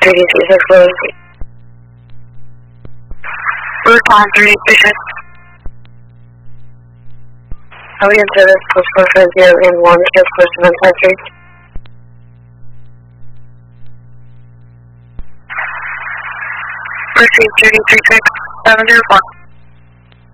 3D36 load. Route 3D36. I'll get service plus 450 in 1, cancel 753. Proceed 3D36, 704.